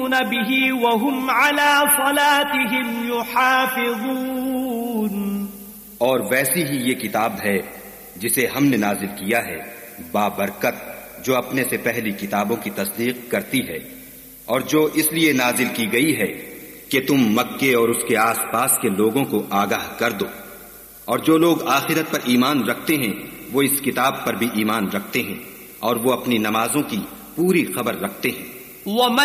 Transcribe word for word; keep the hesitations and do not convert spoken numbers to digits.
बिही वहुम अला सलातिहिम युहाफिज़ून। और वैसी ही ये किताब है जिसे हमने नाजिल किया है बाबरकत, जो अपने से पहली किताबों की तस्दीक करती है, और जो इसलिए नाजिल की गई है कि तुम मक्के और उसके आसपास के लोगों को आगाह कर दो, और जो लोग आखिरत पर ईमान रखते हैं वो इस किताब पर भी ईमान रखते हैं, और वो अपनी नमाजों की पूरी खबर रखते हैं।